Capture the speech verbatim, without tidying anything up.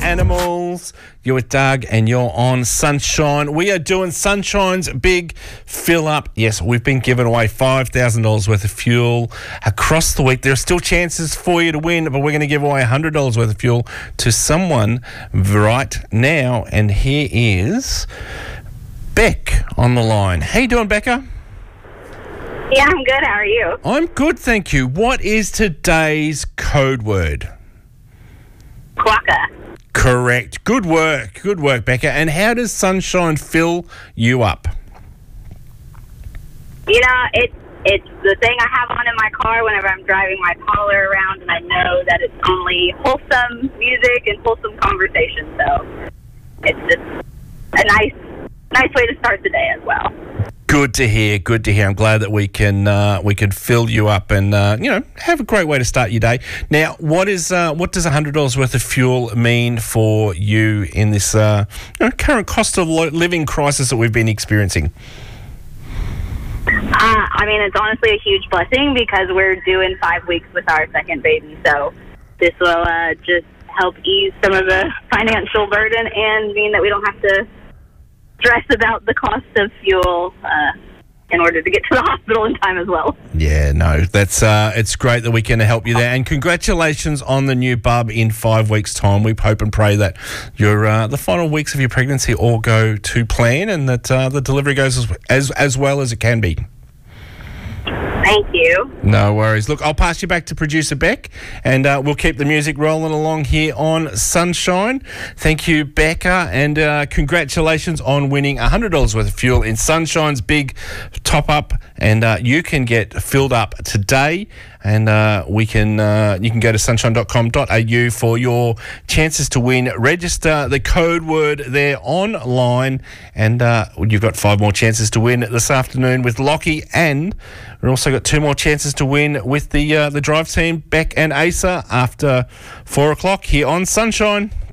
Animals. You're with Doug and you're on Sunshine. We are doing Sunshine's big fill up. Yes, we've been giving away five thousand dollars worth of fuel across the week. There are still chances for you to win, but we're going to give away one hundred dollars worth of fuel to someone right now. And here is Beck on the line. How you doing, Becca? Yeah, I'm good. How are you? I'm good, thank you. What is today's code word? Quokka. Correct. Good work. Good work, Becca. And how does Sunshine fill you up? You know, it's it's the thing I have on in my car whenever I'm driving my toddler around, and I know that it's only wholesome music and wholesome conversation. So it's just a nice, nice way to start the day as well. Good to hear. Good to hear. I'm glad that we can uh, we can fill you up and uh, you know have a great way to start your day. Now, what is uh, what does one hundred dollars worth of fuel mean for you in this uh, you know, current cost of living crisis that we've been experiencing? Uh, I mean, it's honestly a huge blessing because we're due in five weeks with our second baby. So this will uh, just help ease some of the financial burden and mean that we don't have to stress about the cost of fuel uh, in order to get to the hospital in time as well. Yeah, no, that's uh, it's great that we can help you there. And congratulations on the new bub in five weeks' time. We hope and pray that your uh, the final weeks of your pregnancy all go to plan and that uh, the delivery goes as, as as well as it can be. Thank you. No worries. Look, I'll pass you back to producer Beck and uh, we'll keep the music rolling along here on Sunshine. Thank you, Becca, and uh, congratulations on winning one hundred dollars worth of fuel in Sunshine's big top-up, and uh, you can get filled up today. And uh, we can uh, you can go to sunshine dot com dot a u for your chances to win. Register the code word there online, and uh, you've got five more chances to win this afternoon with Lockie, and we've also got two more chances to win with the uh, the drive team, Beck and Asa, after four o'clock here on Sunshine.